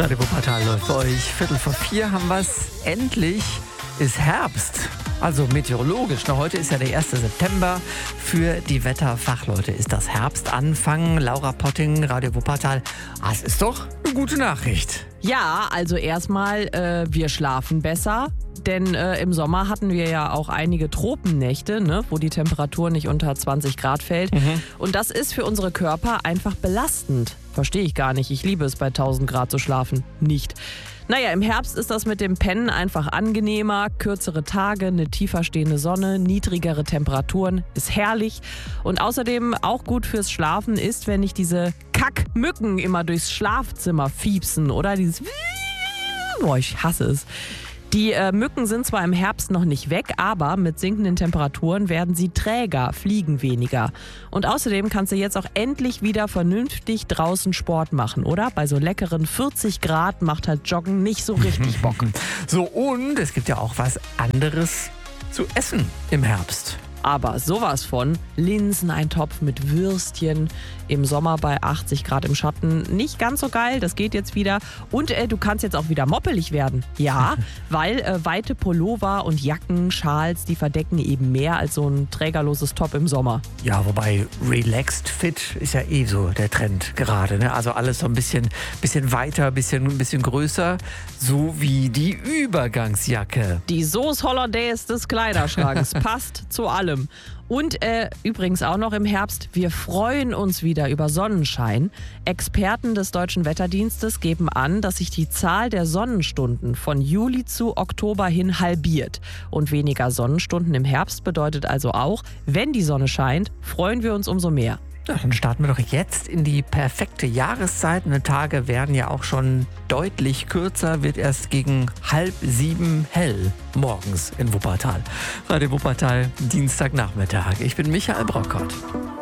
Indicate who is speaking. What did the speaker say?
Speaker 1: Radio Wuppertal läuft für euch. 3:45 haben wir es. Endlich ist Herbst. Also meteorologisch. Heute ist ja der 1. September. Für die Wetterfachleute ist das Herbstanfang. Laura Potting, Radio Wuppertal. Das ist doch eine gute Nachricht.
Speaker 2: Ja, also erstmal, wir schlafen besser. Denn im Sommer hatten wir ja auch einige Tropennächte, ne, wo die Temperatur nicht unter 20 Grad fällt. Und das ist für unsere Körper einfach belastend. Verstehe ich gar nicht. Ich liebe es, bei 1000 Grad zu schlafen. Nicht. Naja, im Herbst ist das mit dem Pennen einfach angenehmer. Kürzere Tage, eine tiefer stehende Sonne, niedrigere Temperaturen. Ist herrlich. Und außerdem auch gut fürs Schlafen ist, wenn nicht diese Kackmücken immer durchs Schlafzimmer fiepsen. Oder dieses... Boah, ich hasse es. Die Mücken sind zwar im Herbst noch nicht weg, aber mit sinkenden Temperaturen werden sie träger, fliegen weniger. Und außerdem kannst du jetzt auch endlich wieder vernünftig draußen Sport machen, oder? Bei so leckeren 40 Grad macht halt Joggen nicht so richtig Bock.
Speaker 1: So, und es gibt ja auch was anderes zu essen im Herbst.
Speaker 2: Aber sowas von Linseneintopf mit Würstchen im Sommer bei 80 Grad im Schatten. Nicht ganz so geil, das geht jetzt wieder. Und du kannst jetzt auch wieder moppelig werden. Ja, weil weite Pullover und Jacken, Schals, die verdecken eben mehr als so ein trägerloses Top im Sommer.
Speaker 1: Ja, wobei Relaxed Fit ist ja eh so der Trend gerade. Ne? Also alles so ein bisschen weiter, ein bisschen größer. So wie die Übergangsjacke.
Speaker 2: Die Sauce Hollandaise des Kleiderschranks passt zu allem. Und übrigens auch noch im Herbst, wir freuen uns wieder über Sonnenschein. Experten des Deutschen Wetterdienstes geben an, dass sich die Zahl der Sonnenstunden von Juli zu Oktober hin halbiert. Und weniger Sonnenstunden im Herbst bedeutet also auch, wenn die Sonne scheint, freuen wir uns umso mehr.
Speaker 1: Ja, dann starten wir doch jetzt in die perfekte Jahreszeit. Die Tage werden ja auch schon deutlich kürzer, wird erst gegen 6:30 hell morgens in Wuppertal. Radio Wuppertal, Dienstagnachmittag. Ich bin Michael Brockott.